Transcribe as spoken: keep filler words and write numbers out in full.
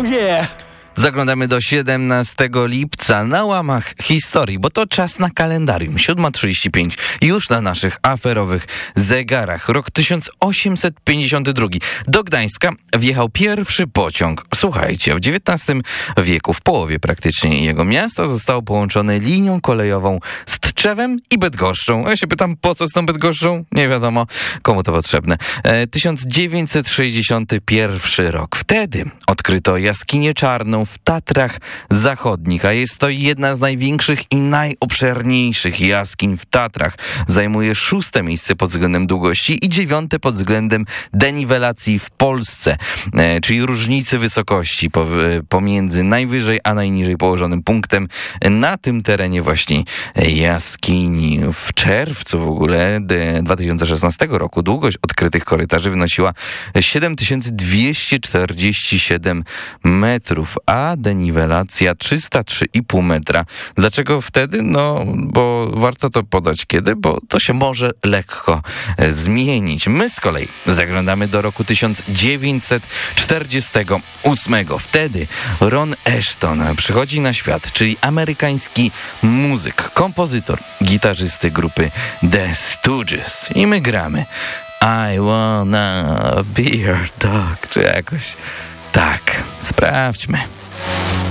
yeah! Zaglądamy do siedemnastego lipca na łamach historii, bo to czas na kalendarium. siódma trzydzieści pięć już na naszych aferowych zegarach. Rok tysiąc osiemset pięćdziesiąty drugi. Do Gdańska wjechał pierwszy pociąg. Słuchajcie, w dziewiętnastym wieku, w połowie praktycznie jego miasto zostało połączone linią kolejową z Tczewem i Bydgoszczą. Ja się pytam, po co z tą Bydgoszczą? Nie wiadomo, komu to potrzebne. E, tysiąc dziewięćset sześćdziesiąty pierwszy rok. Wtedy odkryto jaskinię czarną w Tatrach Zachodnich, a jest to jedna z największych i najobszerniejszych jaskiń w Tatrach. Zajmuje szóste miejsce pod względem długości i dziewiąte pod względem deniwelacji w Polsce, e, czyli różnicy wysokości po, e, pomiędzy najwyżej a najniżej położonym punktem na tym terenie właśnie jaskini. W czerwcu w ogóle dwa tysiące szesnastego roku długość odkrytych korytarzy wynosiła siedem tysięcy dwieście czterdzieści siedem metrów, a deniwelacja trzysta trzy i pół metra. Dlaczego wtedy? No, bo warto to podać kiedy, bo to się może lekko zmienić. My z kolei zaglądamy do roku tysiąc dziewięćset czterdziestego ósmego. Wtedy Ron Asheton przychodzi na świat, czyli amerykański muzyk, kompozytor, gitarzysty grupy The Stooges. I my gramy I wanna be your dog, czy jakoś tak. Sprawdźmy.